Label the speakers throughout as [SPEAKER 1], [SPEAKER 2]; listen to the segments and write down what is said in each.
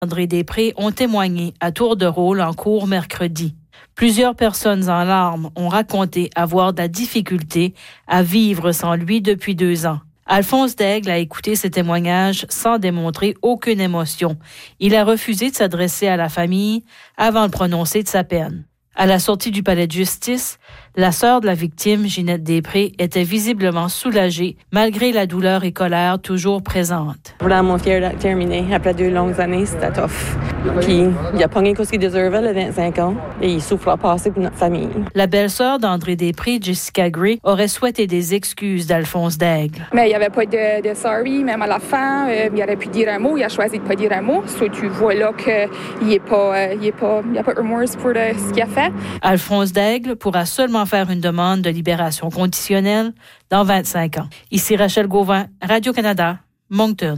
[SPEAKER 1] André Després ont témoigné à tour de rôle en cours mercredi. Plusieurs personnes en larmes ont raconté avoir de la difficulté à vivre sans lui depuis 2 ans. Alphonse Daigle a écouté ces témoignages sans démontrer aucune émotion. Il a refusé de s'adresser à la famille avant de prononcer de sa peine. À la sortie du palais de justice, la sœur de la victime, Ginette Després, était visiblement soulagée malgré la douleur et colère toujours présente.
[SPEAKER 2] Vraiment fière d'être terminé. Après 2 longues années, c'était tough. Puis, il a pogné ce qu'il déservait, le 25 ans, et il souffre à passer pour notre famille.
[SPEAKER 1] La belle-sœur d'André Després, Jessica Gray, aurait souhaité des excuses d'Alphonse Daigle.
[SPEAKER 3] Mais il n'y avait pas de sorry, même à la fin. Il aurait pu dire un mot, il a choisi de ne pas dire un mot. Soit tu vois là qu'il n'y a pas de remorse pour ce qu'il a fait.
[SPEAKER 1] Alphonse Daigle pourra seulement faire une demande de libération conditionnelle dans 25 ans. Ici Rachel Gauvin, Radio-Canada, Moncton.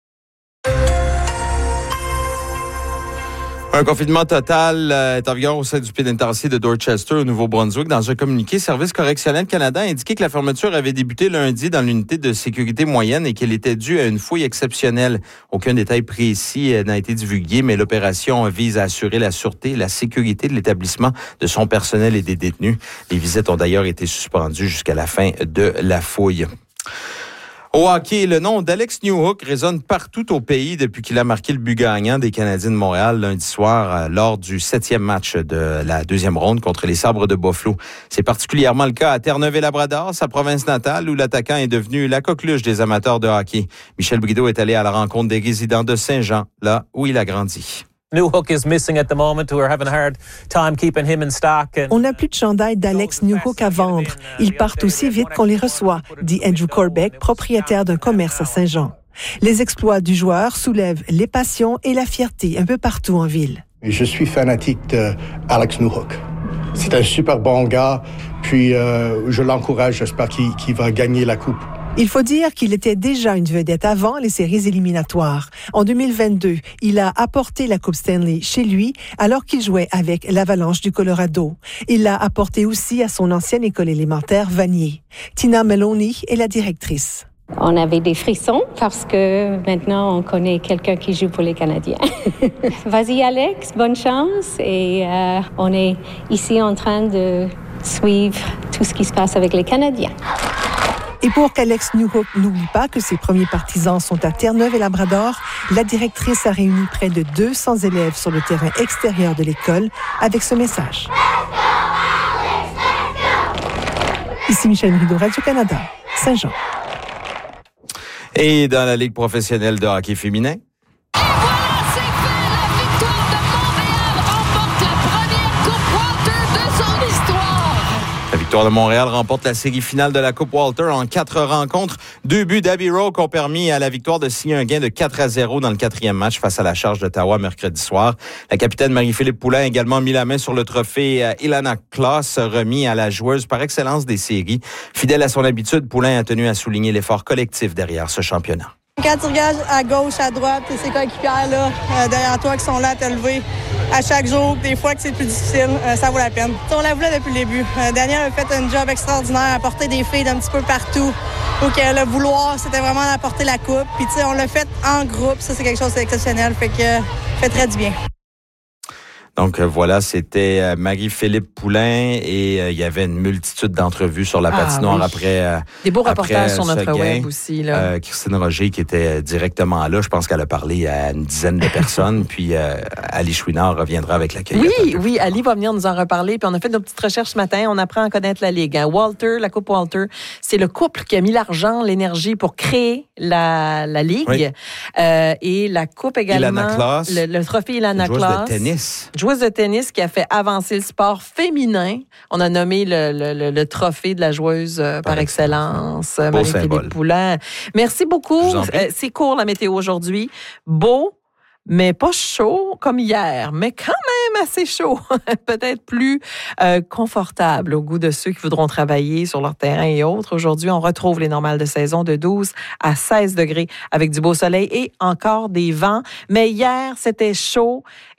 [SPEAKER 4] Un confinement total est en vigueur au sein du pénitencier de Dorchester, au Nouveau-Brunswick. Dans un communiqué, Service correctionnel Canada a indiqué que la fermeture avait débuté lundi dans l'unité de sécurité moyenne et qu'elle était due à une fouille exceptionnelle. Aucun détail précis n'a été divulgué, mais l'opération vise à assurer la sûreté et la sécurité de l'établissement, de son personnel et des détenus. Les visites ont d'ailleurs été suspendues jusqu'à la fin de la fouille. Au hockey, le nom d'Alex Newhook résonne partout au pays depuis qu'il a marqué le but gagnant des Canadiens de Montréal lundi soir lors du 7e match de la 2e ronde contre les Sabres de Buffalo. C'est particulièrement le cas à Terre-Neuve-et-Labrador, sa province natale, où l'attaquant est devenu la coqueluche des amateurs de hockey. Michel Brideau est allé à la rencontre des résidents de Saint-Jean, là où il a grandi.
[SPEAKER 5] Newhook is missing at the moment. We're having a hard time keeping him in stock.
[SPEAKER 6] On n'a plus de chandail d'Alex Newhook à vendre. Ils partent aussi vite qu'on les reçoit, dit Andrew Corbeck, propriétaire d'un commerce à Saint-Jean. Les exploits du joueur soulèvent les passions et la fierté un peu partout en ville.
[SPEAKER 7] Je suis fanatique d'Alex Newhook. C'est un super bon gars, puis je l'encourage, j'espère qu'il va gagner la coupe.
[SPEAKER 6] Il faut dire qu'il était déjà une vedette avant les séries éliminatoires. En 2022, il a apporté la Coupe Stanley chez lui alors qu'il jouait avec l'Avalanche du Colorado. Il l'a apporté aussi à son ancienne école élémentaire Vanier. Tina Maloney est la directrice.
[SPEAKER 8] On avait des frissons parce que maintenant on connaît quelqu'un qui joue pour les Canadiens. Vas-y Alex, bonne chance et on est ici en train de suivre tout ce qui se passe avec les Canadiens.
[SPEAKER 6] Et pour qu'Alex Newhook n'oublie pas que ses premiers partisans sont à Terre-Neuve-et-Labrador, la directrice a réuni près de 200 élèves sur le terrain extérieur de l'école avec ce message. Ici Michel Brideau, Radio-Canada, Saint-Jean.
[SPEAKER 4] Et dans la Ligue professionnelle de hockey féminin? La Victoire de Montréal remporte la série finale de la Coupe Walter en 4 rencontres. 2 buts d'Abby Roque ont permis à la Victoire de signer un gain de 4-0 dans le 4e match face à la Charge d'Ottawa mercredi soir. La capitaine Marie-Philippe Poulin a également mis la main sur le trophée Ilana Klaas, remis à la joueuse par excellence des séries. Fidèle à son habitude, Poulin a tenu à souligner l'effort collectif derrière ce championnat.
[SPEAKER 9] Quand tu regardes à gauche, à droite, c'est coéquipières là, derrière toi qui sont là à te lever à chaque jour, des fois que c'est plus difficile, ça vaut la peine. On la voulait depuis le début. Daniel a fait un job extraordinaire, à porter des filles d'un petit peu partout. Donc le vouloir, c'était vraiment d'apporter la coupe. Puis tu sais, on l'a fait en groupe, ça c'est quelque chose d'exceptionnel, fait que fait très du bien.
[SPEAKER 4] Donc voilà, c'était Marie-Philippe Poulin et il y avait une multitude d'entrevues sur la patinoire après
[SPEAKER 10] des beaux reportages sur notre
[SPEAKER 4] gain.
[SPEAKER 10] web aussi. Là.
[SPEAKER 4] Christine Roger qui était directement là, je pense qu'elle a parlé à une dizaine de personnes, puis Ali Chouinard reviendra avec l'accueil.
[SPEAKER 10] Oui, Ali va venir nous en reparler, puis on a fait nos petites recherches ce matin, on apprend à connaître la Ligue. Hein. Walter, la Coupe Walter, c'est le couple qui a mis l'argent, l'énergie pour créer la Ligue. Oui. Et la Coupe également,
[SPEAKER 4] Ilana Klaas,
[SPEAKER 10] le trophée Ilana Klaas.
[SPEAKER 4] Joueuse de tennis.
[SPEAKER 10] Joueuse de tennis qui a fait avancer le sport féminin. On a nommé le trophée de la joueuse par excellence, Marie-Philippe Poulin. Merci beaucoup. C'est court la météo aujourd'hui. Beau, mais pas chaud comme hier, mais quand même assez chaud. Peut-être plus confortable au goût de ceux qui voudront travailler sur leur terrain et autres. Aujourd'hui, on retrouve les normales de saison de 12 à 16 degrés avec du beau soleil et encore des vents. Mais hier, c'était chaud et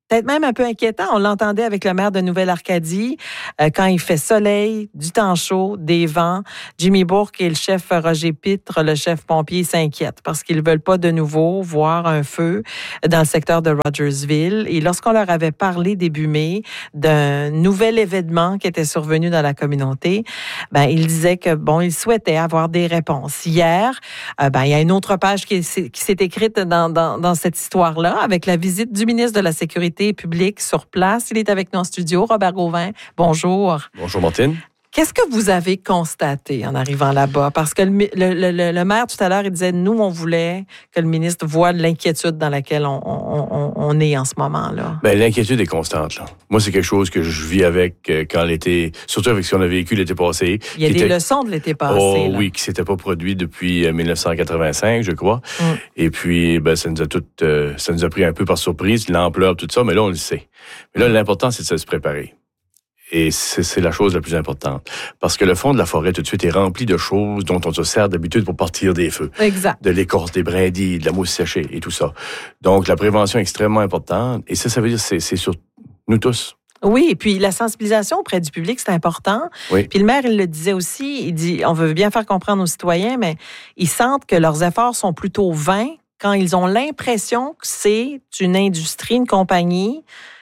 [SPEAKER 10] peut-être même un peu inquiétant. On l'entendait avec le maire de Nouvelle-Arcadie. Quand il fait soleil, du temps chaud, des vents, Jimmy Bourque et le chef Roger Pitre, le chef pompier, s'inquiètent parce qu'ils ne veulent pas de nouveau voir un feu dans le secteur de Rogersville. Et lorsqu'on leur avait parlé début mai d'un nouvel événement qui était survenu dans la communauté, ils disaient que, ils souhaitaient avoir des réponses. Hier, il y a une autre page qui s'est écrite dans cette histoire-là avec la visite du ministre de la Sécurité publique sur place. Il est avec nous en studio. Robert Gauvin, bonjour.
[SPEAKER 11] Bonjour, Martine.
[SPEAKER 10] Qu'est-ce que vous avez constaté en arrivant là-bas? Parce que le maire, tout à l'heure, il disait, nous, on voulait que le ministre voie l'inquiétude dans laquelle on est en ce moment-là.
[SPEAKER 11] L'inquiétude est constante, là. Moi, c'est quelque chose que je vis avec quand l'été, surtout avec ce qu'on a vécu l'été passé.
[SPEAKER 10] Il y a des leçons de l'été passé.
[SPEAKER 11] Oh là. Oui, qui ne s'était pas produit depuis 1985, je crois. Et puis, ça nous a pris un peu par surprise, l'ampleur, tout ça, mais là, on le sait. Mais là, l'important, c'est de se préparer. Et c'est la chose la plus importante. Parce que le fond de la forêt, tout de suite, est rempli de choses dont on se sert d'habitude pour partir des feux.
[SPEAKER 10] Exact.
[SPEAKER 11] De l'écorce, des brindilles, de la mousse séchée et tout ça. Donc, la prévention est extrêmement importante. Et ça veut dire c'est sur nous tous.
[SPEAKER 10] Oui, et puis la sensibilisation auprès du public, c'est important.
[SPEAKER 11] Oui.
[SPEAKER 10] Puis le maire, il le disait aussi, il dit, on veut bien faire comprendre aux citoyens, mais ils sentent que leurs efforts sont plutôt vains quand ils ont l'impression que c'est une industrie, une compagnie,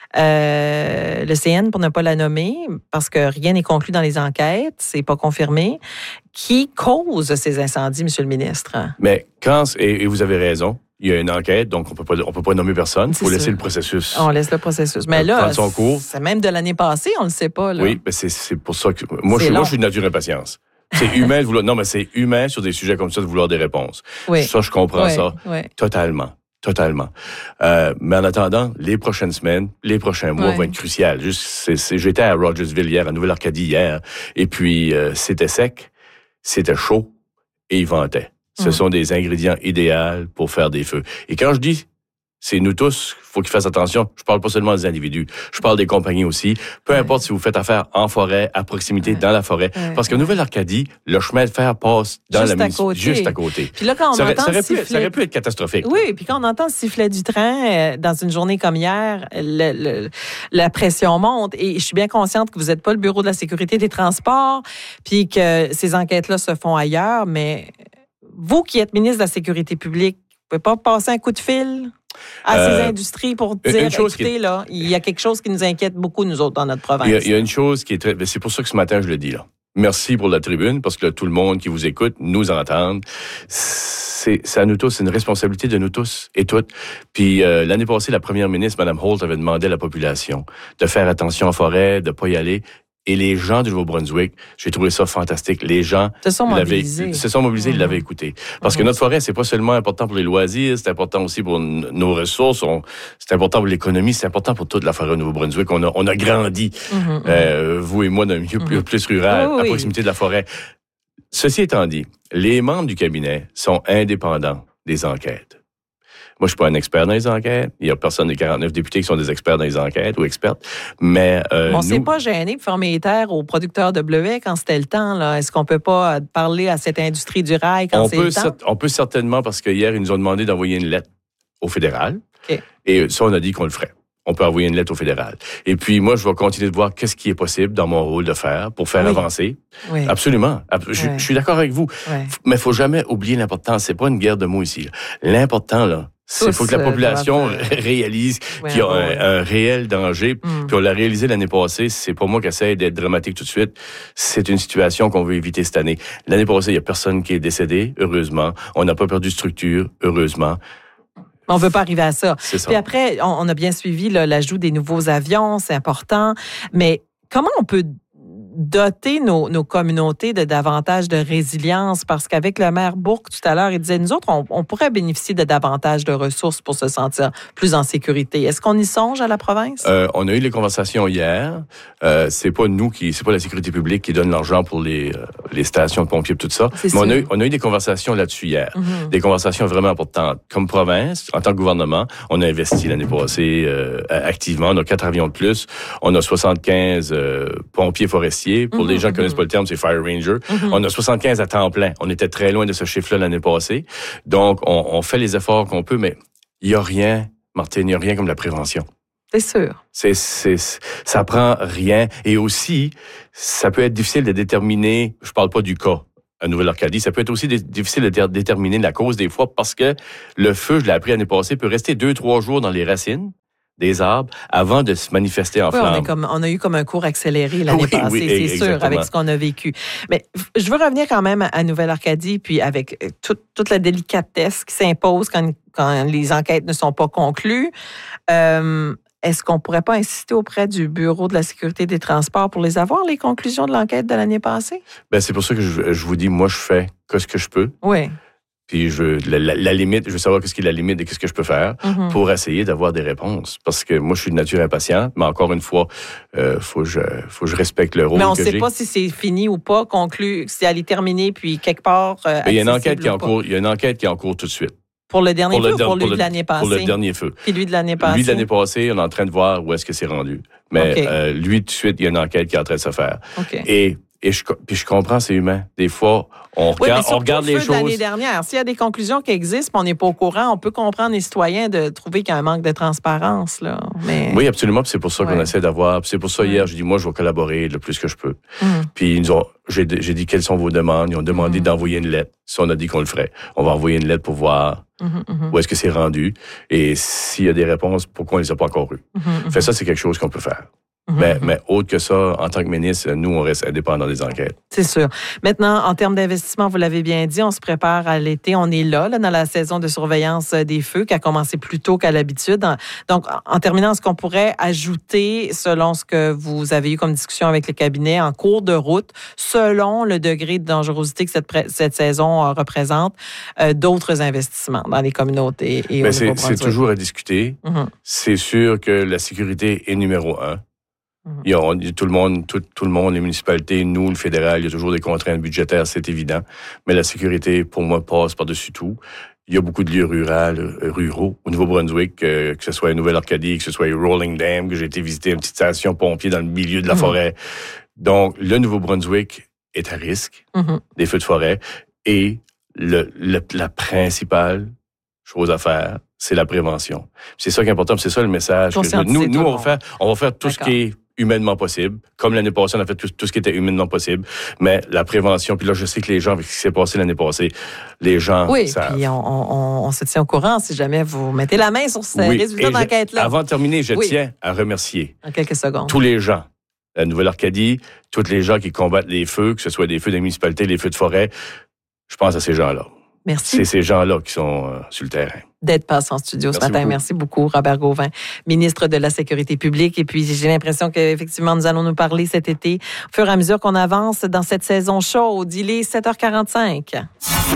[SPEAKER 10] le CN, pour ne pas la nommer, parce que rien n'est conclu dans les enquêtes, c'est pas confirmé, qui cause ces incendies, Monsieur le ministre.
[SPEAKER 11] Mais et vous avez raison, il y a une enquête, donc on peut pas nommer personne. Il faut laisser le processus.
[SPEAKER 10] On laisse le processus. Mais là,
[SPEAKER 11] prendre son cours.
[SPEAKER 10] C'est même de l'année passée, on le sait pas. Là.
[SPEAKER 11] Oui, mais c'est pour ça que moi, je suis de nature impatience. C'est humain de vouloir. Non, mais c'est humain sur des sujets comme ça de vouloir des réponses.
[SPEAKER 10] Oui.
[SPEAKER 11] Ça, je comprends ça totalement. Mais en attendant, les prochaines semaines, les prochains mois vont être cruciaux. J'étais à Rogersville hier, à Nouvelle-Arcadie hier, et puis c'était sec, c'était chaud et il ventait. Ce sont des ingrédients idéaux pour faire des feux. Et quand je dis c'est nous tous, il faut qu'ils fassent attention. Je parle pas seulement des individus, je parle des compagnies aussi. Peu importe si vous faites affaire en forêt, à proximité, dans la forêt. Parce que Nouvelle-Arcadie, le chemin de fer passe dans la municipalité, juste à côté.
[SPEAKER 10] Puis là, quand on entend
[SPEAKER 11] ça aurait pu être catastrophique.
[SPEAKER 10] Oui, puis quand on entend le sifflet du train dans une journée comme hier, la pression monte. Et je suis bien consciente que vous n'êtes pas le bureau de la sécurité des transports, puis que ces enquêtes-là se font ailleurs, mais vous qui êtes ministre de la Sécurité publique, vous ne pouvez pas passer un coup de fil à ces industries pour dire, écoutez, là, il y a quelque chose qui nous inquiète beaucoup, nous autres, dans notre province.
[SPEAKER 11] Il y a une chose qui est très... C'est pour ça que ce matin, je le dis, là. Merci pour la tribune, parce que là, tout le monde qui vous écoute nous entend. C'est à nous tous, c'est une responsabilité de nous tous et toutes. Puis l'année passée, la première ministre, Mme Holt, avait demandé à la population de faire attention en forêt, de ne pas y aller. Et les gens du Nouveau-Brunswick, j'ai trouvé ça fantastique. Les gens
[SPEAKER 10] se sont mobilisés,
[SPEAKER 11] ils l'avaient écouté. Parce que notre forêt, c'est pas seulement important pour les loisirs, c'est important aussi pour nos ressources, c'est important pour l'économie, c'est important pour toute la forêt au Nouveau-Brunswick. On a grandi, vous et moi, d'un milieu plus rural, à proximité de la forêt. Ceci étant dit, les membres du cabinet sont indépendants des enquêtes. Moi, je suis pas un expert dans les enquêtes. Il y a personne des 49 députés qui sont des experts dans les enquêtes ou expertes. Mais
[SPEAKER 10] on s'est pas gêné pour former les terres aux producteurs de bleuets quand c'était le temps. Là. Est-ce qu'on peut pas parler à cette industrie du rail quand c'est le temps?
[SPEAKER 11] On peut certainement, parce qu'hier, ils nous ont demandé d'envoyer une lettre au fédéral.
[SPEAKER 10] Okay.
[SPEAKER 11] Et ça, on a dit qu'on le ferait. On peut envoyer une lettre au fédéral. Et puis, moi, je vais continuer de voir qu'est-ce qui est possible dans mon rôle de faire pour faire avancer. Oui. Absolument. Je suis d'accord avec vous. Mais il faut jamais oublier l'important. C'est pas une guerre de mots ici. Là. L'important, là, il faut que la population réalise qu'il y a un réel danger. Puis on l'a réalisé l'année passée. C'est pas moi qui essaie d'être dramatique tout de suite. C'est une situation qu'on veut éviter cette année. L'année passée, il y a personne qui est décédé, heureusement. On n'a pas perdu de structure, heureusement.
[SPEAKER 10] On ne veut pas arriver à ça.
[SPEAKER 11] C'est ça.
[SPEAKER 10] Puis après, on a bien suivi l'ajout des nouveaux avions, c'est important. Mais comment on peut doter nos communautés de davantage de résilience? Parce qu'avec le maire Bourque, tout à l'heure, il disait, nous autres, on pourrait bénéficier de davantage de ressources pour se sentir plus en sécurité. Est-ce qu'on y songe à la province?
[SPEAKER 11] On a eu les conversations hier. C'est pas la sécurité publique qui donne l'argent pour les stations de pompiers et tout ça. Mais on a eu des conversations là-dessus hier. Des conversations vraiment importantes. Comme province, en tant que gouvernement, on a investi l'année passée activement. On a 4 avions de plus. On a 75 pompiers forestiers. Pour les gens qui ne connaissent pas le terme, c'est Fire Ranger. On a 75 à temps plein. On était très loin de ce chiffre-là l'année passée. Donc, on fait les efforts qu'on peut, mais il n'y a rien, Martine, il n'y a rien comme la prévention.
[SPEAKER 10] C'est sûr.
[SPEAKER 11] Ça prend rien. Et aussi, ça peut être difficile de déterminer, je parle pas du cas à Nouvelle-Arcadie, ça peut être aussi difficile de déterminer la cause des fois parce que le feu, je l'ai appris l'année passée, peut rester 2-3 jours dans les racines des arbres avant de se manifester en flammes.
[SPEAKER 10] On a eu comme un cours accéléré l'année passée, c'est exactement. Sûr, avec ce qu'on a vécu. Mais je veux revenir quand même à Nouvelle-Arcadie, puis avec toute la délicatesse qui s'impose quand les enquêtes ne sont pas conclues. Est-ce qu'on ne pourrait pas insister auprès du Bureau de la sécurité des transports pour les avoir, les conclusions de l'enquête de l'année passée? Bien,
[SPEAKER 11] c'est pour ça que je vous dis, moi, je fais ce que je peux.
[SPEAKER 10] Oui.
[SPEAKER 11] Puis la limite, je veux savoir qu'est-ce qui est la limite et qu'est-ce que je peux faire pour essayer d'avoir des réponses. Parce que moi, je suis de nature impatiente, mais encore une fois, faut que je respecte le rôle que j'ai.
[SPEAKER 10] Mais on ne sait pas si c'est fini ou pas, conclu, si elle est terminée, puis quelque part.
[SPEAKER 11] Il y a une enquête qui est en cours. Il y a une enquête qui est en cours tout de suite.
[SPEAKER 10] Pour le dernier feu ou pour lui de l'année passée?
[SPEAKER 11] Pour le dernier feu.
[SPEAKER 10] Puis lui de l'année passée?
[SPEAKER 11] Lui de l'année passée, on est en train de voir où est-ce que c'est rendu. Mais lui, tout de suite, il y a une enquête qui est en train de se faire.
[SPEAKER 10] Okay.
[SPEAKER 11] Puis je comprends, c'est humain. Des fois, on regarde les choses.
[SPEAKER 10] L'année dernière, s'il y a des conclusions qui existent, puis on n'est pas au courant, on peut comprendre les citoyens de trouver qu'il y a un manque de transparence. Là. Mais...
[SPEAKER 11] Oui, absolument. Puis c'est pour ça qu'on essaie d'avoir. Puis c'est pour ça, hier, j'ai dit, moi, je vais collaborer le plus que je peux. Puis j'ai dit, quelles sont vos demandes? Ils ont demandé d'envoyer une lettre. Si on a dit qu'on le ferait, on va envoyer une lettre pour voir où est-ce que c'est rendu. Et s'il y a des réponses, pourquoi on ne les a pas encore eues? Fait ça, c'est quelque chose qu'on peut faire. Mais autre que ça, en tant que ministre, nous, on reste indépendants des enquêtes.
[SPEAKER 10] C'est sûr. Maintenant, en termes d'investissement, vous l'avez bien dit, on se prépare à l'été. On est là dans la saison de surveillance des feux qui a commencé plus tôt qu'à l'habitude. Donc, en terminant, est-ce qu'on pourrait ajouter, selon ce que vous avez eu comme discussion avec le cabinet, en cours de route, selon le degré de dangerosité que cette saison représente, d'autres investissements dans les communautés et au Nouveau-Brunswick?
[SPEAKER 11] C'est toujours à discuter. C'est sûr que la sécurité est numéro 1. Tout le monde, les municipalités, nous, le fédéral, il y a toujours des contraintes budgétaires, c'est évident. Mais la sécurité, pour moi, passe par-dessus tout. Il y a beaucoup de lieux ruraux au Nouveau-Brunswick, que ce soit à Nouvelle-Arcadie, que ce soit à Rolling Dam, que j'ai été visiter une petite station pompier dans le milieu de la forêt. Donc, le Nouveau-Brunswick est à risque des feux de forêt. Et la principale chose à faire, c'est la prévention. C'est ça qui est important, c'est ça le message. Nous, on va faire tout ce qui est humainement possible. Comme l'année passée, on a fait tout ce qui était humainement possible. Mais la prévention, puis là, je sais que les gens, avec ce qui s'est passé l'année passée, les gens savent.
[SPEAKER 10] Puis on se tient au courant si jamais vous mettez la main sur ces résultats d'enquête-là.
[SPEAKER 11] Avant de terminer, je tiens à remercier
[SPEAKER 10] en quelques secondes
[SPEAKER 11] tous les gens, la Nouvelle-Arcadie, tous les gens qui combattent les feux, que ce soit des feux des municipalités, les feux de forêt. Je pense à ces gens-là.
[SPEAKER 10] Merci.
[SPEAKER 11] C'est ces gens-là qui sont sur le terrain.
[SPEAKER 10] D'être passé en studio ce matin. Merci beaucoup, Robert Gauvin, ministre de la Sécurité publique. Et puis, j'ai l'impression qu'effectivement, nous allons nous parler cet été, au fur et à mesure qu'on avance dans cette saison chaude. Il est 7h45.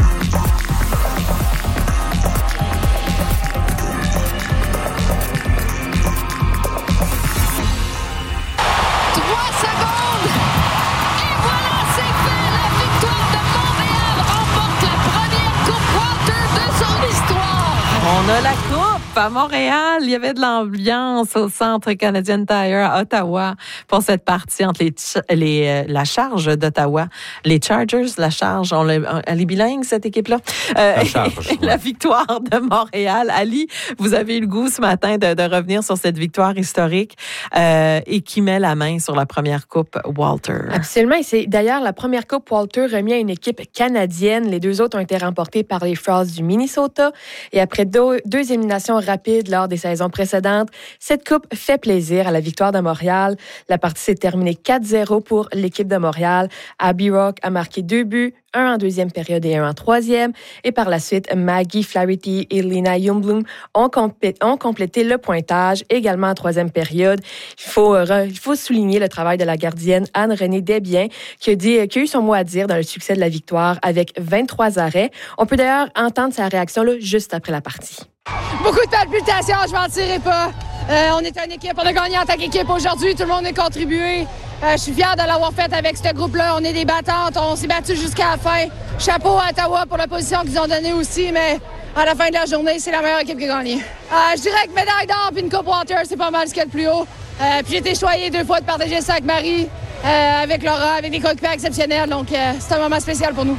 [SPEAKER 10] On a la coupe à Montréal. Il y avait de l'ambiance au Centre Canadian Tire à Ottawa pour cette partie entre la charge d'Ottawa, les Chargers, la charge, elle est bilingue cette équipe-là. La victoire de Montréal. Ali, vous avez eu le goût ce matin de revenir sur cette victoire historique et qui met la main sur la première coupe Walter.
[SPEAKER 12] Absolument. Et c'est d'ailleurs la première coupe Walter remise à une équipe canadienne. Les deux autres ont été remportés par les Frosts du Minnesota. Et après deux éliminations rapides lors des saisons précédentes, cette coupe fait plaisir à la victoire de Montréal. La partie s'est terminée 4-0 pour l'équipe de Montréal. Abby Rock a marqué 2 buts, un en deuxième période et un en troisième. Et par la suite, Maggie Flaherty et Lena Youngblum ont complété le pointage, également en troisième période. Il faut souligner le travail de la gardienne Anne-Renée Desbiens, qui a eu son mot à dire dans le succès de la victoire avec 23 arrêts. On peut d'ailleurs entendre sa réaction là, juste après la partie.
[SPEAKER 13] Beaucoup de palpitations, je m'en tirerai pas. On est une équipe, on a gagné en tant qu'équipe aujourd'hui, tout le monde a contribué. Je suis fière de l'avoir fait avec ce groupe-là. On est des battantes, on s'est battus jusqu'à la fin. Chapeau à Ottawa pour la position qu'ils ont donnée aussi, mais à la fin de la journée, c'est la meilleure équipe qui a gagné. Je dirais que médaille d'or puis une coupe Walter, c'est pas mal ce qu'il y a de plus haut. Puis j'ai été choyée 2 fois de partager ça avec Marie, avec Laura, avec des coéquipiers exceptionnels. Donc, c'est un moment spécial pour nous.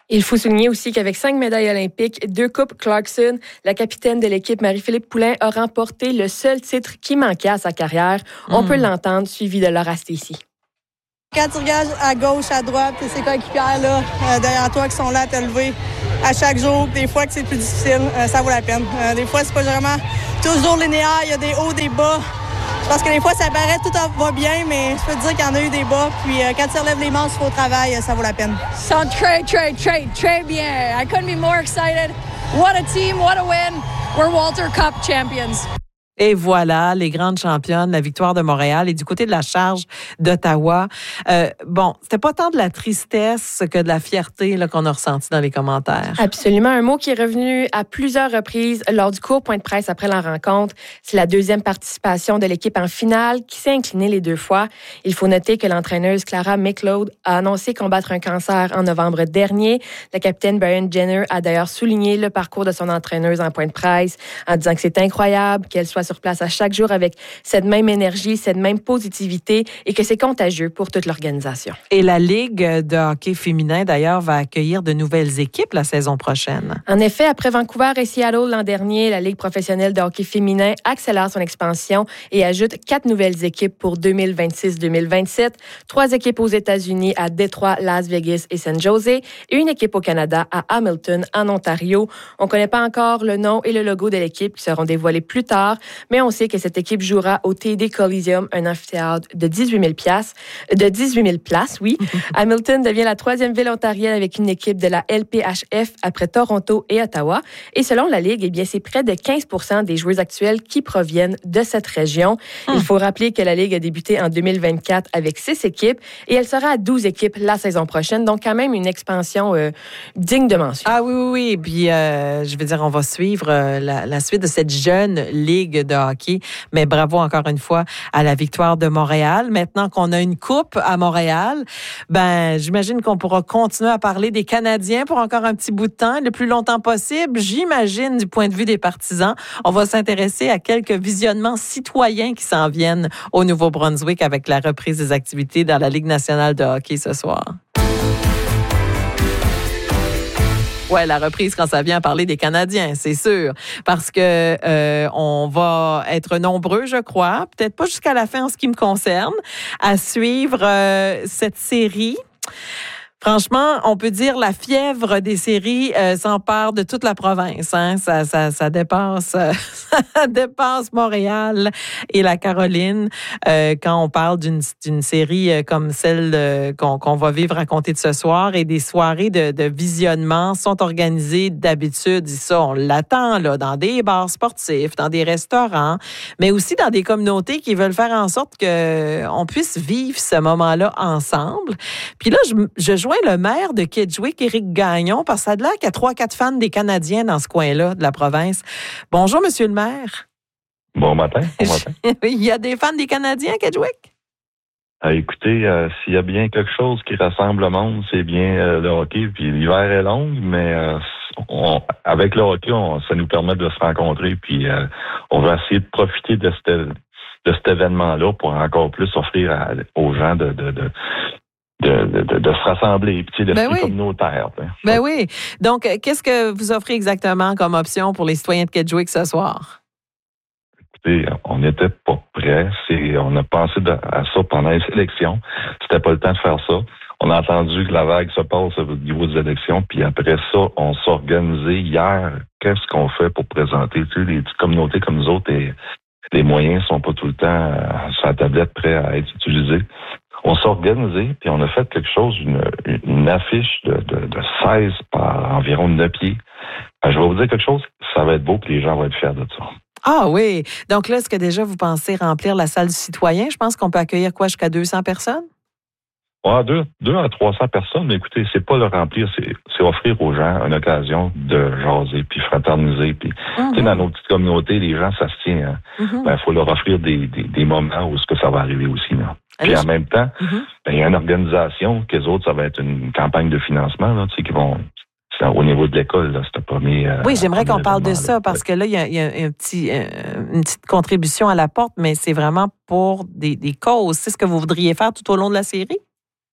[SPEAKER 12] Il faut souligner aussi qu'avec 5 médailles olympiques, 2 coupes Clarkson, la capitaine de l'équipe Marie-Philippe Poulin a remporté le seul titre qui manquait à sa carrière. On peut l'entendre, suivi de Laura Stacey.
[SPEAKER 9] Quand tu regardes à gauche, à droite, ces coéquipières là, derrière toi qui sont là à te lever à chaque jour, des fois que c'est plus difficile, ça vaut la peine. Des fois, c'est pas vraiment toujours linéaire, il y a des hauts, des bas. Parce que des fois, ça paraît tout va bien, mais je peux te dire qu'il y en a eu des bas. Puis quand tu relèves les manches au travail, ça vaut la peine.
[SPEAKER 13] Ça sent très bien. I couldn't be more excited. What a team, what a win. We're Walter Cup champions.
[SPEAKER 10] Et voilà, les grandes championnes, la victoire de Montréal et du côté de la charge d'Ottawa. C'était pas tant de la tristesse que de la fierté là, qu'on a ressenti dans les commentaires.
[SPEAKER 12] Absolument. Un mot qui est revenu à plusieurs reprises lors du court point de presse après la rencontre. C'est la deuxième participation de l'équipe en finale qui s'est inclinée les 2 fois. Il faut noter que l'entraîneuse Clara McLeod a annoncé combattre un cancer en novembre dernier. La capitaine Brian Jenner a d'ailleurs souligné le parcours de son entraîneuse en point de presse en disant que c'est incroyable qu'elle soit sur place à chaque jour avec cette même énergie, cette même positivité et que c'est contagieux pour toute l'organisation.
[SPEAKER 10] Et la Ligue de hockey féminin, d'ailleurs, va accueillir de nouvelles équipes la saison prochaine.
[SPEAKER 12] En effet, après Vancouver et Seattle l'an dernier, la Ligue professionnelle de hockey féminin accélère son expansion et ajoute 4 nouvelles équipes pour 2026-2027, 3 équipes aux États-Unis à Détroit, Las Vegas et San Jose et une équipe au Canada à Hamilton, en Ontario. On ne connaît pas encore le nom et le logo de l'équipe qui seront dévoilés plus tard, mais on sait que cette équipe jouera au TD Coliseum, un amphithéâtre de 18 000 places, oui. Hamilton devient la 3e ville ontarienne avec une équipe de la LPHF après Toronto et Ottawa. Et selon la Ligue, c'est près de 15% des joueuses actuelles qui proviennent de cette région. Il faut rappeler que la Ligue a débuté en 2024 avec 6 équipes et elle sera à 12 équipes la saison prochaine. Donc, quand même, une expansion digne de mention.
[SPEAKER 10] Ah oui. Puis, je veux dire, on va suivre la suite de cette jeune Ligue de hockey. Mais bravo encore une fois à la victoire de Montréal. Maintenant qu'on a une coupe à Montréal, j'imagine qu'on pourra continuer à parler des Canadiens pour encore un petit bout de temps, le plus longtemps possible. J'imagine du point de vue des partisans. On va s'intéresser à quelques visionnements citoyens qui s'en viennent au Nouveau-Brunswick avec la reprise des activités dans la Ligue nationale de hockey ce soir. Ouais, la reprise quand ça vient à parler des Canadiens, c'est sûr. Parce que on va être nombreux, je crois, peut-être pas jusqu'à la fin en ce qui me concerne, à suivre cette série. Franchement, on peut dire la fièvre des séries s'empare de toute la province. Hein? Ça dépasse Montréal et la Caroline quand on parle d'une série comme celle qu'on va vivre à compter de ce soir. Et des soirées de visionnement sont organisées d'habitude. Ça, on l'attend là, dans des bars sportifs, dans des restaurants, mais aussi dans des communautés qui veulent faire en sorte qu'on puisse vivre ce moment-là ensemble. Puis là, je joins le maire de Kedgewick, Éric Gagnon, parce que ça a l'air qu'il y a 3-4 fans des Canadiens dans ce coin-là de la province. Bonjour, monsieur le maire.
[SPEAKER 14] Bon matin.
[SPEAKER 10] Il y a des fans des Canadiens à Kedgewick?
[SPEAKER 14] Écoutez, s'il y a bien quelque chose qui rassemble le monde, c'est bien le hockey. Puis l'hiver est long, mais avec le hockey, ça nous permet de se rencontrer. Puis on va essayer de profiter de cet événement-là pour encore plus offrir aux gens de se rassembler, puis l'esprit communautaire.
[SPEAKER 10] Oui. Donc, qu'est-ce que vous offrez exactement comme option pour les citoyens de Kedgewick ce soir?
[SPEAKER 14] Écoutez, on n'était pas prêts. On a pensé à ça pendant les élections. C'était pas le temps de faire ça. On a entendu que la vague se passe au niveau des élections, puis après ça, on s'est organisé hier. Qu'est-ce qu'on fait pour présenter les petites communautés comme nous autres et les moyens sont pas tout le temps sur la tablette prêts à être utilisés. On s'est organisé, puis on a fait quelque chose, une affiche de 16 par environ 9 pieds. Je vais vous dire quelque chose, ça va être beau, puis les gens vont être fiers de ça.
[SPEAKER 10] Ah oui! Donc là, est-ce que déjà vous pensez remplir la salle du citoyen? Je pense qu'on peut accueillir jusqu'à 200 personnes?
[SPEAKER 14] Ouais, 200 à 300 personnes, mais écoutez, c'est pas le remplir, c'est offrir aux gens une occasion de jaser, puis fraterniser, puis tu sais, dans nos petites communautés, les gens, ça se tient. Hein? Faut leur offrir des moments où ça va arriver aussi. Là. Puis en même temps, il y a une organisation, qu'eux autres, ça va être une campagne de financement, là, tu sais, qui vont... Au niveau de l'école, là, c'est le premier...
[SPEAKER 10] oui, j'aimerais qu'on parle de ça, parce que là, il y a une petite contribution à la porte, mais c'est vraiment pour des causes. C'est ce que vous voudriez faire tout au long de la série?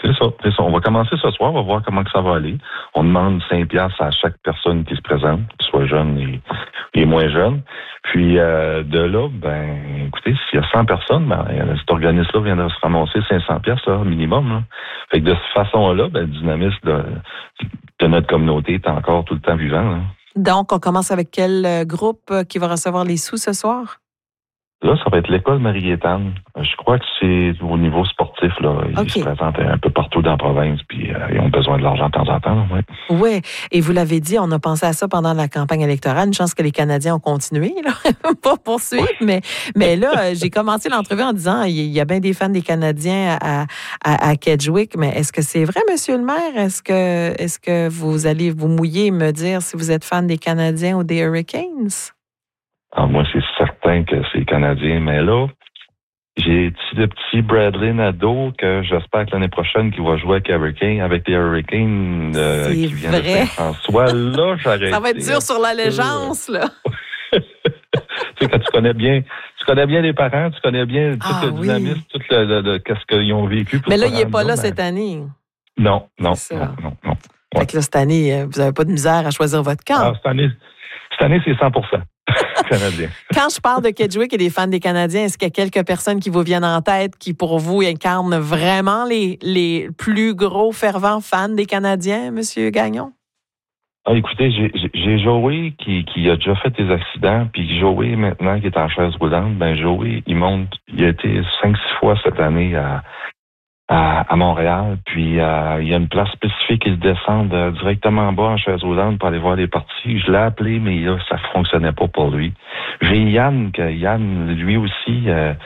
[SPEAKER 14] C'est ça. On va commencer ce soir, on va voir comment que ça va aller. On demande 5$ à chaque personne qui se présente, qu'ils soient jeunes et moins jeunes. Puis de là, écoutez, s'il y a 100 personnes, cet organisme-là viendra se ramasser 500$ là, minimum. Là. Fait que de cette façon-là, le dynamisme de notre communauté est encore tout le temps vivant. Là.
[SPEAKER 10] Donc, on commence avec quel groupe qui va recevoir les sous ce soir?
[SPEAKER 14] Là, ça va être l'école Marie-Gaétane. Je crois que c'est au niveau sportif. Là. Ils se présentent un peu partout dans la province, puis ils ont besoin de l'argent de temps en temps.
[SPEAKER 10] Oui, et vous l'avez dit, on a pensé à ça pendant la campagne électorale. Une chance que les Canadiens ont continué, là, pas poursuivre. Mais là, j'ai commencé l'entrevue en disant il y a bien des fans des Canadiens à Kedgewick, mais est-ce que c'est vrai, Monsieur le maire? Est-ce que vous allez vous mouiller et me dire si vous êtes fan des Canadiens ou des Hurricanes?
[SPEAKER 14] Alors moi, c'est certain que c'est Canadien, mais là, j'ai le petit Bradley Nadeau que j'espère que l'année prochaine qu'il va jouer avec les Hurricanes qui viennent de Saint-François. Là, j'arrête.
[SPEAKER 10] Ça va être dur sur l'allégeance, là.
[SPEAKER 14] Tu sais, quand tu connais bien les parents, tu connais bien tout le dynamisme, tout qu'est-ce qu'ils ont vécu.
[SPEAKER 10] Mais là, il n'est pas là cette année.
[SPEAKER 14] Non.
[SPEAKER 10] Fait que là, cette année, vous n'avez pas de misère à choisir votre camp.
[SPEAKER 14] Alors, cette année, c'est 100%. Canadien.
[SPEAKER 10] Quand je parle de Kedgewick et des fans des Canadiens, est-ce qu'il y a quelques personnes qui vous viennent en tête qui, pour vous, incarnent vraiment les plus gros fervents fans des Canadiens, M. Gagnon?
[SPEAKER 14] Ah, écoutez, j'ai Joey qui a déjà fait des accidents, puis Joey, maintenant, qui est en chaise roulante, Joey, il a été 5-6 fois cette année à Montréal, puis il y a une place spécifique, il descend directement en bas en chaise roulante pour aller voir les parties. Je l'ai appelé, mais là, ça fonctionnait pas pour lui. J'ai Yann, lui aussi,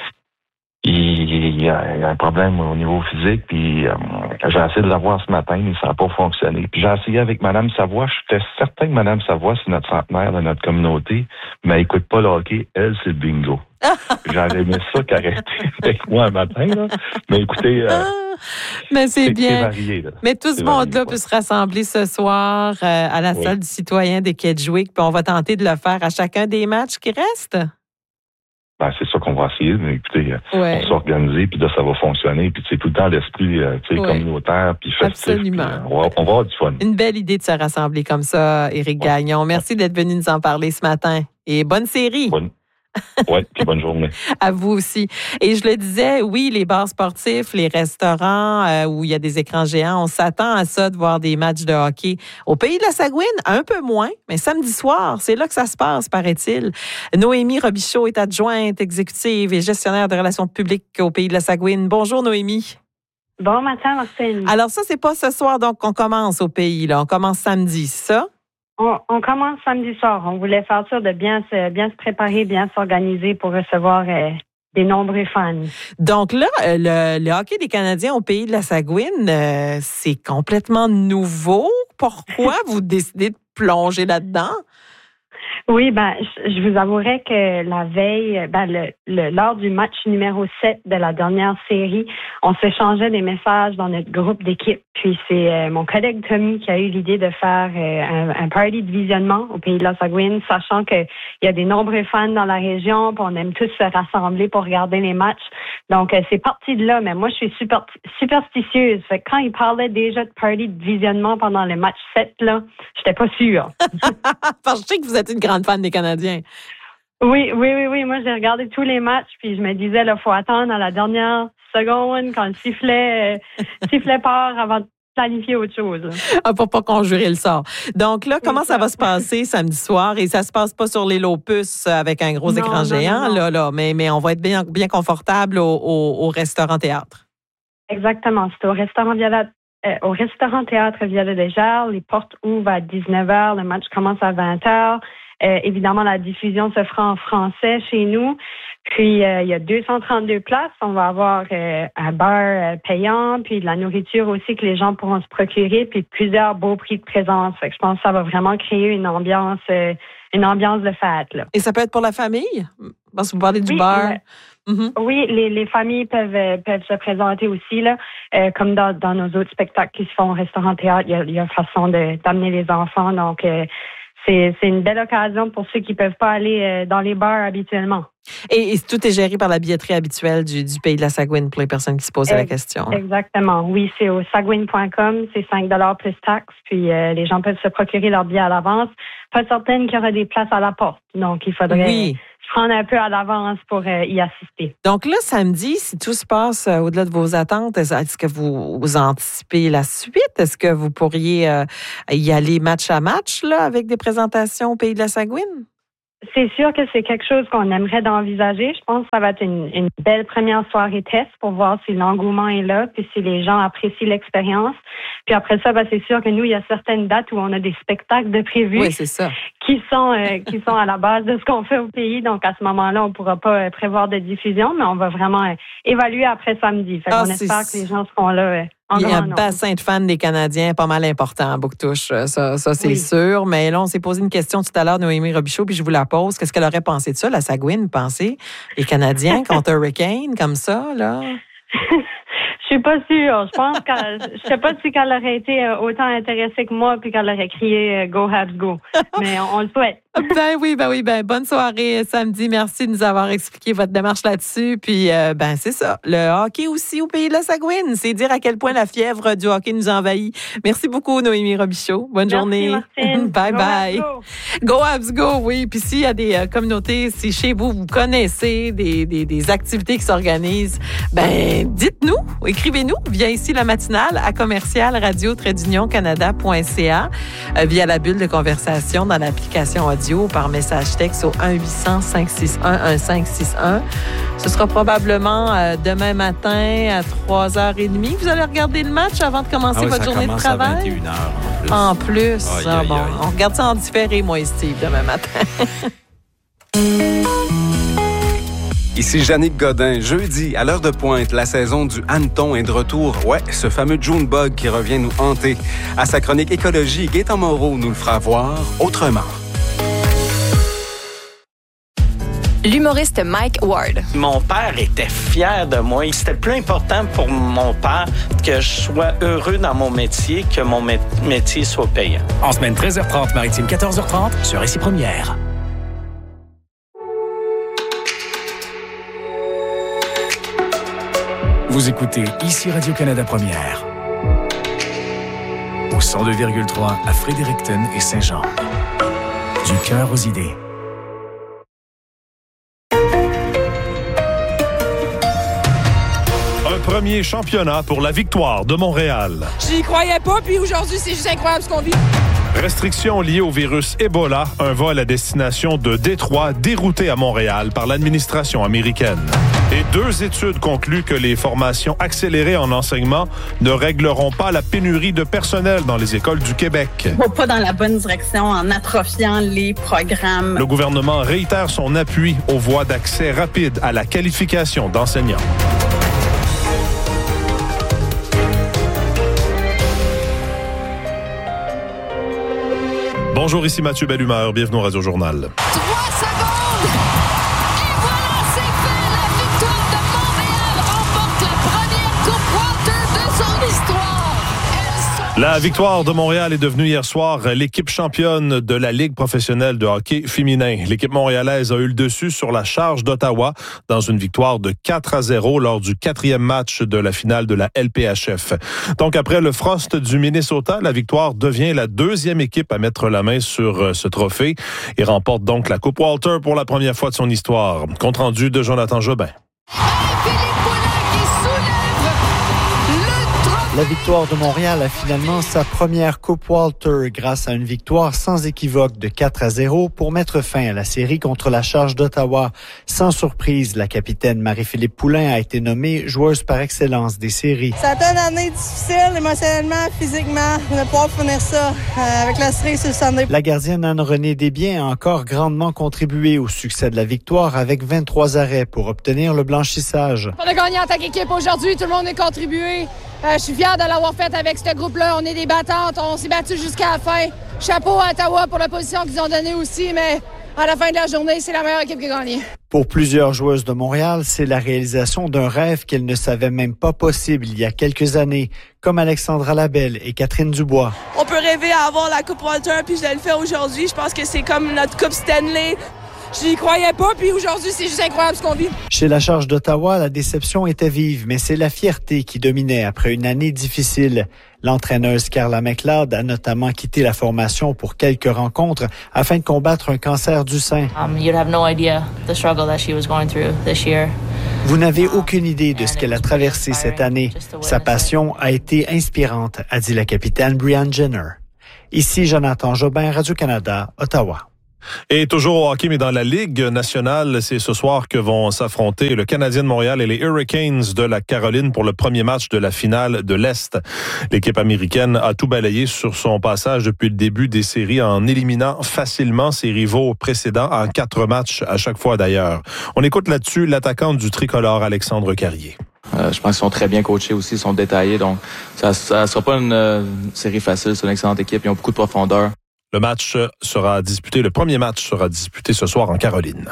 [SPEAKER 14] il a un problème au niveau physique, puis j'ai essayé de l'avoir ce matin, mais ça n'a pas fonctionné. Puis j'ai essayé avec Mme Savoie, j'étais certain que Mme Savoie, c'est notre centenaire de notre communauté, mais elle écoute pas le hockey, elle, c'est le bingo. J'aurais aimé ça qu'arrêter avec moi un matin, là. Mais écoutez,
[SPEAKER 10] mais c'est bien.
[SPEAKER 14] Varié,
[SPEAKER 10] mais tout ce monde-là peut se rassembler ce soir à la salle du citoyen de Kedgewick, puis on va tenter de le faire à chacun des matchs qui restent.
[SPEAKER 14] C'est ça qu'on va essayer. Mais écoutez, on va s'organiser, puis là, ça va fonctionner. Puis c'est tout le temps l'esprit communautaire, puis festif.
[SPEAKER 10] Absolument.
[SPEAKER 14] Puis, on va avoir du fun.
[SPEAKER 10] Une belle idée de se rassembler comme ça, Éric Gagnon. Merci d'être venu nous en parler ce matin. Et bonne série.
[SPEAKER 14] Oui, puis bonne journée.
[SPEAKER 10] À vous aussi. Et je le disais, oui, les bars sportifs, les restaurants où il y a des écrans géants, on s'attend à ça de voir des matchs de hockey. Au Pays de la Sagouine, un peu moins, mais samedi soir, c'est là que ça se passe, paraît-il. Noémie Robichaud est adjointe exécutive et gestionnaire de relations publiques au Pays de la Sagouine. Bonjour, Noémie.
[SPEAKER 15] Bon matin, Martine.
[SPEAKER 10] Alors ça, c'est pas ce soir, donc on commence au Pays, là. On commence samedi, c'est ça?
[SPEAKER 15] On commence samedi soir. On voulait faire sûr de bien se préparer, bien s'organiser pour recevoir des nombreux fans.
[SPEAKER 10] Donc là, le hockey des Canadiens au Pays de la Sagouine, c'est complètement nouveau. Pourquoi vous décidez de plonger là-dedans?
[SPEAKER 15] Oui, je vous avouerai que la veille, lors du match numéro 7 de la dernière série, on s'échangeait des messages dans notre groupe d'équipe. Puis c'est mon collègue Tommy qui a eu l'idée de faire un party de visionnement au Pays de la Sagouine, sachant qu'il y a des nombreux fans dans la région, puis on aime tous se rassembler pour regarder les matchs. Donc c'est parti de là, mais moi je suis superstitieuse. Fait que quand il parlait déjà de party de visionnement pendant le match 7, là, j'étais pas sûre.
[SPEAKER 10] Parce que je sais que vous êtes une grande fan des Canadiens.
[SPEAKER 15] Oui. Moi, j'ai regardé tous les matchs, puis je me disais, là, faut attendre à la dernière seconde quand le sifflet part avant de planifier autre chose.
[SPEAKER 10] Pour pas conjurer le sort. Donc là, comment ça va se passer samedi soir? Et ça se passe pas sur l'île aux puces avec un gros écran géant, non. Mais on va être bien confortable au restaurant-théâtre.
[SPEAKER 15] Exactement. C'est au restaurant-théâtre Vialet-des-Gers. Les portes ouvrent à 19h. Le match commence à 20h. Évidemment, la diffusion se fera en français chez nous. Puis, il y a 232 places. On va avoir un bar payant, puis de la nourriture aussi que les gens pourront se procurer, puis plusieurs beaux prix de présence. Fait que je pense que ça va vraiment créer une ambiance de fête, là.
[SPEAKER 10] Et ça peut être pour la famille? Parce que vous parlez du bar.
[SPEAKER 15] Oui, les familles peuvent se présenter aussi, là, comme dans nos autres spectacles qui se font au restaurant-théâtre. Il y a façon d'amener les enfants. Donc, c'est une belle occasion pour ceux qui ne peuvent pas aller dans les bars habituellement.
[SPEAKER 10] Et tout est géré par la billetterie habituelle du pays de la Sagouine pour les personnes qui se posaient la question.
[SPEAKER 15] Exactement. Oui, c'est au sagouine.com, c'est 5$ plus taxes, puis les gens peuvent se procurer leur billet à l'avance. Pas certaine qu'il y aura des places à la porte, donc il faudrait se prendre un peu à l'avance pour y assister.
[SPEAKER 10] Donc là, samedi, si tout se passe au-delà de vos attentes, est-ce que vous anticipez la suite? Est-ce que vous pourriez y aller match à match là, avec des présentations au pays de la Sagouine?
[SPEAKER 15] C'est sûr que c'est quelque chose qu'on aimerait d'envisager. Je pense que ça va être une belle première soirée test pour voir si l'engouement est là, puis si les gens apprécient l'expérience. Puis après ça, c'est sûr que nous, il y a certaines dates où on a des spectacles de prévus.
[SPEAKER 10] Oui, c'est ça.
[SPEAKER 15] Qui sont à la base de ce qu'on fait au pays. Donc, à ce moment-là, on ne pourra pas prévoir de diffusion, mais on va vraiment évaluer après samedi. Fait qu'on espère que les gens seront là.
[SPEAKER 10] Il y a un bassin de fans des Canadiens pas mal important à Bouctouche, ça c'est sûr. Mais là, on s'est posé une question tout à l'heure, Noémie Robichaud, puis je vous la pose. Qu'est-ce qu'elle aurait pensé de ça, la Sagouine, pensez? Les Canadiens contre Hurricane, comme ça, là?
[SPEAKER 15] Je suis pas sûre. Je sais pas si qu'elle aurait été autant intéressée que moi puis qu'elle aurait crié Go Habs Go. Mais on le souhaite.
[SPEAKER 10] Ben oui. Bonne soirée samedi. Merci de nous avoir expliqué votre démarche là-dessus. Puis, c'est ça. Le hockey aussi au pays de la Sagouine. C'est dire à quel point la fièvre du hockey nous envahit. Merci beaucoup, Noémie Robichaud. Bonne journée.
[SPEAKER 15] Martine.
[SPEAKER 10] Bye. Go Habs Go, oui. Puis s'il y a des communautés, si chez vous connaissez des activités qui s'organisent, dites-nous, écrivez-nous via ici la matinale à commercial-radio-canada.ca via la bulle de conversation dans l'application audio par message texte au 1-800-561-1561. Ce sera probablement demain matin à 3h30. Vous allez regarder le match avant de commencer votre journée de travail?
[SPEAKER 4] Ça commence à 21h
[SPEAKER 10] en plus. On regarde ça en différé, moi et Steve, demain matin.
[SPEAKER 16] Ici Jannick Godin. Jeudi, à l'heure de pointe, la saison du hanneton est de retour. Ouais, ce fameux Junebug qui revient nous hanter. À sa chronique écologie, Gaëtan Moreau nous le fera voir autrement.
[SPEAKER 17] L'humoriste Mike Ward.
[SPEAKER 18] Mon père était fier de moi. C'était plus important pour mon père que je sois heureux dans mon métier que mon métier soit payant.
[SPEAKER 19] En semaine 13h30, maritime 14h30, sur Ici Première. Vous écoutez Ici Radio-Canada Première. Au 102,3 à Fredericton et Saint-Jean. Du cœur aux idées.
[SPEAKER 20] Premier championnat pour la Victoire de Montréal.
[SPEAKER 13] J'y croyais pas, puis aujourd'hui, c'est juste incroyable ce qu'on vit.
[SPEAKER 20] Restrictions liées au virus Ebola, un vol à destination de Détroit dérouté à Montréal par l'administration américaine. Et 2 études concluent que les formations accélérées en enseignement ne régleront pas la pénurie de personnel dans les écoles du Québec.
[SPEAKER 21] On va pas dans la bonne direction en atrophiant les programmes.
[SPEAKER 20] Le gouvernement réitère son appui aux voies d'accès rapide à la qualification d'enseignants. Bonjour, ici Mathieu Bellumeur. Bienvenue au Radio Journal.
[SPEAKER 22] 3 secondes! Et voilà, c'est fait! La victoire de Montréal remporte la première Coupe Walter de son histoire.
[SPEAKER 20] La victoire de Montréal est devenue hier soir l'équipe championne de la Ligue professionnelle de hockey féminin. L'équipe montréalaise a eu le dessus sur la Charge d'Ottawa dans une victoire de 4-0 lors du 4e match de la finale de la LPHF. Donc après le Frost du Minnesota, la victoire devient la 2e équipe à mettre la main sur ce trophée et remporte donc la Coupe Walter pour la première fois de son histoire. Compte rendu de Jonathan Jobin.
[SPEAKER 23] La victoire de Montréal a finalement sa première Coupe Walter grâce à une victoire sans équivoque de 4-0 pour mettre fin à la série contre la Charge d'Ottawa. Sans surprise, la capitaine Marie-Philippe Poulin a été nommée joueuse par excellence des séries.
[SPEAKER 9] Ça a été une année difficile, émotionnellement, physiquement, de pouvoir finir ça avec la série sur le Sunday.
[SPEAKER 23] La gardienne Anne-Renée Desbiens a encore grandement contribué au succès de la victoire avec 23 arrêts pour obtenir le blanchissage.
[SPEAKER 13] On a gagné en tant qu'équipe aujourd'hui, tout le monde a contribué. Je suis fier de l'avoir fait avec ce groupe-là. On est des battantes, on s'est battus jusqu'à la fin. Chapeau à Ottawa pour la position qu'ils ont donnée aussi, mais à la fin de la journée, c'est la meilleure équipe qui a gagné.
[SPEAKER 23] Pour plusieurs joueuses de Montréal, c'est la réalisation d'un rêve qu'elles ne savaient même pas possible il y a quelques années, comme Alexandra Labelle et Catherine Dubois.
[SPEAKER 24] On peut rêver à avoir la Coupe Walter, puis je le fais aujourd'hui. Je pense que c'est comme notre Coupe Stanley.
[SPEAKER 13] Je n'y croyais pas, puis aujourd'hui, c'est juste incroyable ce qu'on vit.
[SPEAKER 23] Chez la Charge d'Ottawa, la déception était vive, mais c'est la fierté qui dominait après une année difficile. L'entraîneuse Carla McLeod a notamment quitté la formation pour quelques rencontres afin de combattre un cancer du sein. Vous n'avez aucune idée de ce qu'elle a traversé cette année. Sa passion a été inspirante, a dit la capitaine Brianne Jenner. Ici Jonathan Jobin, Radio-Canada, Ottawa.
[SPEAKER 20] Et toujours au hockey, mais dans la Ligue nationale, c'est ce soir que vont s'affronter le Canadien de Montréal et les Hurricanes de la Caroline pour le premier match de la finale de l'Est. L'équipe américaine a tout balayé sur son passage depuis le début des séries en éliminant facilement ses rivaux précédents en 4 matchs à chaque fois d'ailleurs. On écoute là-dessus l'attaquant du tricolore Alexandre Carrier.
[SPEAKER 1] Je pense qu'ils sont très bien coachés aussi, ils sont détaillés, donc ça sera pas une série facile, c'est une excellente équipe, ils ont beaucoup de profondeur.
[SPEAKER 20] Le premier match sera disputé ce soir en Caroline.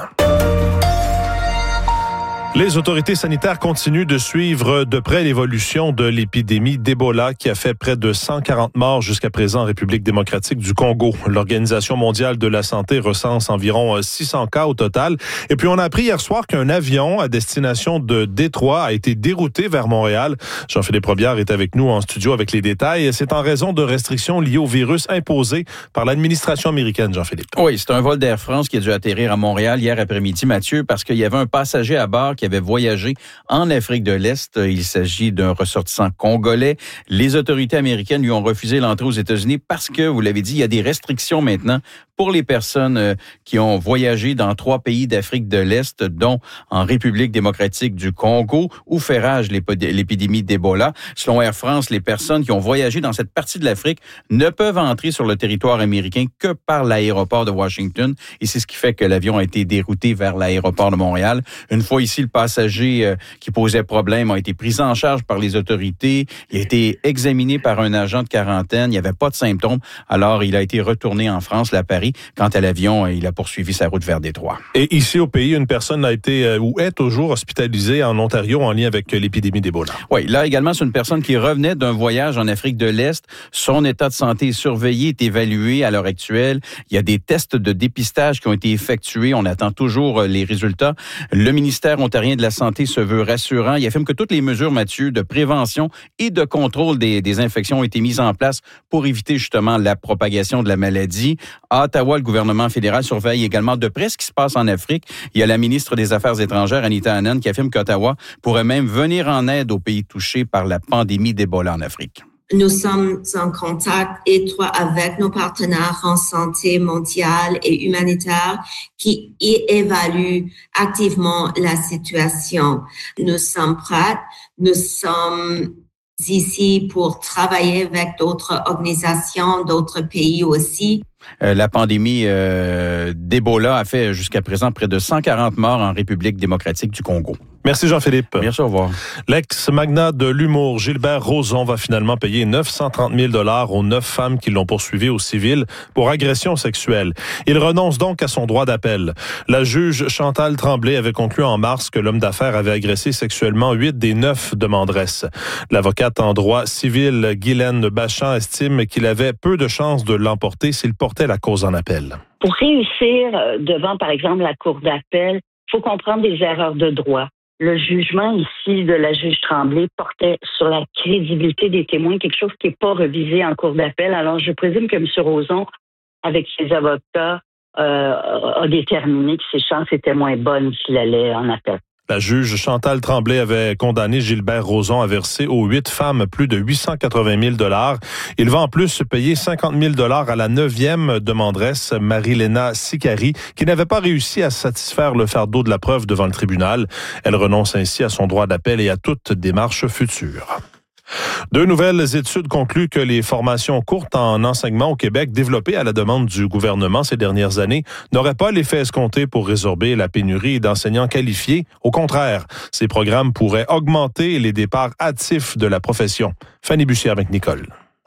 [SPEAKER 20] Les autorités sanitaires continuent de suivre de près l'évolution de l'épidémie d'Ebola qui a fait près de 140 morts jusqu'à présent en République démocratique du Congo. L'Organisation mondiale de la santé recense environ 600 cas au total. Et puis on a appris hier soir qu'un avion à destination de Détroit a été dérouté vers Montréal. Jean-Philippe Robillard est avec nous en studio avec les détails. C'est en raison de restrictions liées au virus imposées par l'administration américaine, Jean-Philippe.
[SPEAKER 2] Oui, c'est un vol d'Air France qui a dû atterrir à Montréal hier après-midi, Mathieu, parce qu'il y avait un passager à bord qui avait voyagé en Afrique de l'Est. Il s'agit d'un ressortissant congolais. Les autorités américaines lui ont refusé l'entrée aux États-Unis parce que, vous l'avez dit, il y a des restrictions maintenant pour les personnes qui ont voyagé dans 3 pays d'Afrique de l'Est, dont en République démocratique du Congo, où fait rage l'épidémie d'Ebola. Selon Air France, les personnes qui ont voyagé dans cette partie de l'Afrique ne peuvent entrer sur le territoire américain que par l'aéroport de Washington. Et c'est ce qui fait que l'avion a été dérouté vers l'aéroport de Montréal. Une fois ici, le passager qui posait problème a été pris en charge par les autorités. Il a été examiné par un agent de quarantaine. Il n'y avait pas de symptômes. Alors, il a été retourné en France, à Paris. Quant à l'avion, il a poursuivi sa route vers Détroit.
[SPEAKER 20] Et ici au pays, une personne a été ou est toujours hospitalisée en Ontario en lien avec l'épidémie d'Ebola.
[SPEAKER 2] Oui, là également, c'est une personne qui revenait d'un voyage en Afrique de l'Est. Son état de santé est surveillé, est évalué à l'heure actuelle. Il y a des tests de dépistage qui ont été effectués. On attend toujours les résultats. Le ministère ontarien de la Santé se veut rassurant. Il affirme que toutes les mesures, Mathieu, de prévention et de contrôle des infections ont été mises en place pour éviter justement la propagation de la maladie. À Ottawa, le gouvernement fédéral surveille également de près ce qui se passe en Afrique. Il y a la ministre des Affaires étrangères, Anita Anand, qui affirme qu'Ottawa pourrait même venir en aide aux pays touchés par la pandémie d'Ebola en Afrique.
[SPEAKER 3] Nous sommes en contact étroit avec nos partenaires en santé mondiale et humanitaire qui évaluent activement la situation. Nous sommes prêts, nous sommes ici pour travailler avec d'autres organisations, d'autres pays aussi.
[SPEAKER 2] La pandémie d'Ebola a fait jusqu'à présent près de 140 morts en République démocratique du Congo.
[SPEAKER 20] Merci Jean-Philippe.
[SPEAKER 2] Merci, au revoir.
[SPEAKER 20] L'ex-magnat de l'humour Gilbert Rozon va finalement payer 930 000 $ aux 9 femmes qui l'ont poursuivi au civil pour agression sexuelle. Il renonce donc à son droit d'appel. La juge Chantal Tremblay avait conclu en mars que l'homme d'affaires avait agressé sexuellement 8 des 9 demanderesses. L'avocate en droit civil Guylaine Bachand estime qu'il avait peu de chances de l'emporter s'il portait la cause en appel.
[SPEAKER 24] Pour réussir devant, par exemple, la cour d'appel, il faut comprendre des erreurs de droit. Le jugement ici de la juge Tremblay portait sur la crédibilité des témoins, quelque chose qui n'est pas revisé en cour d'appel. Alors, je présume que M. Rozon, avec ses avocats, a déterminé que ses chances étaient moins bonnes s'il allait en appel.
[SPEAKER 20] La juge Chantal Tremblay avait condamné Gilbert Rozon à verser aux 8 femmes plus de 880 000 $. Il va en plus payer 50 000 $ à la 9e demanderesse, Marie-Léna Sicari, qui n'avait pas réussi à satisfaire le fardeau de la preuve devant le tribunal. Elle renonce ainsi à son droit d'appel et à toute démarche future. 2 nouvelles études concluent que les formations courtes en enseignement au Québec, développées à la demande du gouvernement ces dernières années, n'auraient pas l'effet escompté pour résorber la pénurie d'enseignants qualifiés. Au contraire, ces programmes pourraient augmenter les départs hâtifs de la profession. Fanny Bussière avec Nicole.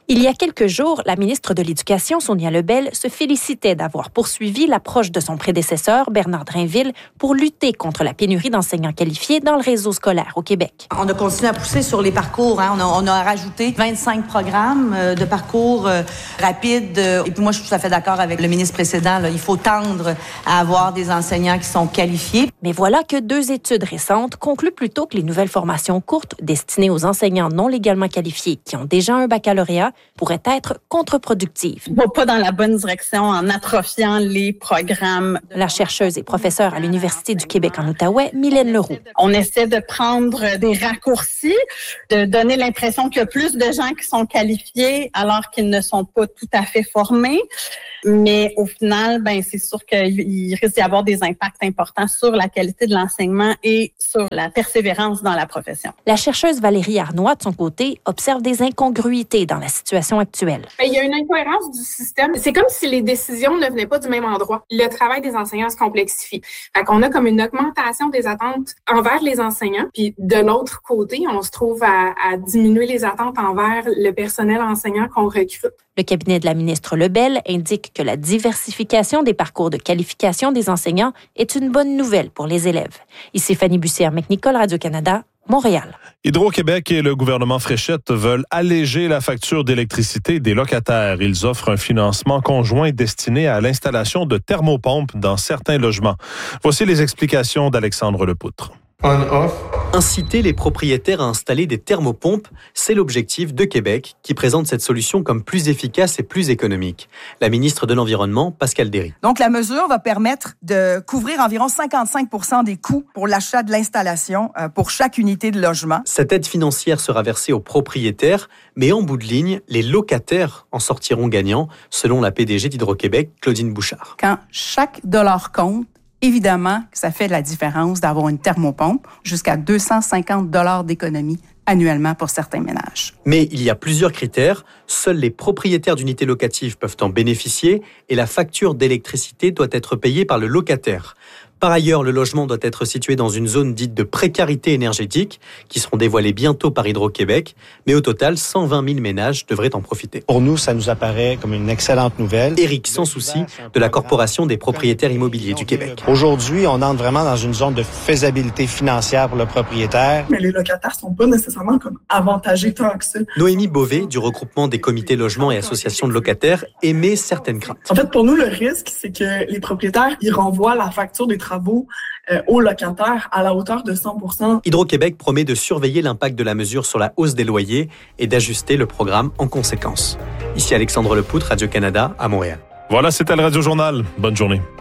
[SPEAKER 5] Il y a quelques jours, la ministre de l'Éducation, Sonia Lebel, se félicitait d'avoir poursuivi l'approche de son prédécesseur, Bernard Drinville, pour lutter contre la pénurie d'enseignants qualifiés dans le réseau scolaire au Québec.
[SPEAKER 6] On a continué à pousser sur les parcours. On a rajouté 25 programmes de parcours rapides. Et puis moi, je suis tout à fait d'accord avec le ministre précédent. Il faut tendre à avoir des enseignants qui sont qualifiés.
[SPEAKER 5] Mais voilà que 2 études récentes concluent plutôt que les nouvelles formations courtes destinées aux enseignants non légalement qualifiés qui ont déjà un baccalauréat pourraient être contre-productives.
[SPEAKER 21] On va pas dans la bonne direction en atrophiant les programmes.
[SPEAKER 5] La chercheuse et professeure à l'Université du Québec en Outaouais, Mylène Leroux.
[SPEAKER 21] On essaie de prendre des raccourcis, de donner l'impression qu'il y a plus de gens qui sont qualifiés alors qu'ils ne sont pas tout à fait formés. Mais au final, c'est sûr qu'il risque d'y avoir des impacts importants sur la qualité de l'enseignement et sur la persévérance dans la profession.
[SPEAKER 5] La chercheuse Valérie Arnois, de son côté, observe des incongruités dans la situation actuelle.
[SPEAKER 7] Il y a une incohérence du système. C'est comme si les décisions ne venaient pas du même endroit. Le travail des enseignants se complexifie. Fait qu'on a comme une augmentation des attentes envers les enseignants. Puis de l'autre côté, on se trouve à diminuer les attentes envers le personnel enseignant qu'on recrute.
[SPEAKER 5] Le cabinet de la ministre Lebel indique que la diversification des parcours de qualification des enseignants est une bonne nouvelle pour les élèves. Ici Fanny Bussière-McNicol, Radio-Canada, Montréal.
[SPEAKER 20] Hydro-Québec et le gouvernement Fréchette veulent alléger la facture d'électricité des locataires. Ils offrent un financement conjoint destiné à l'installation de thermopompes dans certains logements. Voici les explications d'Alexandre Lepoutre.
[SPEAKER 8] On-off. Inciter les propriétaires à installer des thermopompes, c'est l'objectif de Québec, qui présente cette solution comme plus efficace et plus économique. La ministre de l'Environnement, Pascale Derry.
[SPEAKER 25] Donc, la mesure va permettre de couvrir environ 55% des coûts pour l'achat de l'installation pour chaque unité de logement.
[SPEAKER 8] Cette aide financière sera versée aux propriétaires, mais en bout de ligne, les locataires en sortiront gagnants, selon la PDG d'Hydro-Québec, Claudine Bouchard.
[SPEAKER 25] Quand chaque dollar compte, évidemment, ça fait la différence d'avoir une thermopompe, jusqu'à 250 $ d'économie annuellement pour certains ménages.
[SPEAKER 8] Mais il y a plusieurs critères. Seuls les propriétaires d'unités locatives peuvent en bénéficier et la facture d'électricité doit être payée par le locataire. Par ailleurs, le logement doit être situé dans une zone dite de précarité énergétique, qui seront dévoilées bientôt par Hydro-Québec, mais au total, 120 000 ménages devraient en profiter.
[SPEAKER 23] Pour nous, ça nous apparaît comme une excellente nouvelle.
[SPEAKER 8] Éric Sans-Souci, de la Corporation des propriétaires immobiliers du Québec.
[SPEAKER 23] Aujourd'hui, on entre vraiment dans une zone de faisabilité financière pour le propriétaire.
[SPEAKER 26] Mais les locataires sont pas nécessairement comme avantagés tant que ça.
[SPEAKER 8] Noémie Beauvais, du regroupement des comités logements et associations de locataires, émet certaines craintes.
[SPEAKER 26] En fait, pour nous, le risque, c'est que les propriétaires, ils renvoient la facture des travaux aux locataires à la hauteur de 100%.
[SPEAKER 8] Hydro-Québec promet de surveiller l'impact de la mesure sur la hausse des loyers et d'ajuster le programme en conséquence. Ici Alexandre Lepoutre, Radio-Canada, à Montréal.
[SPEAKER 20] Voilà, c'était le Radio Journal. Bonne journée.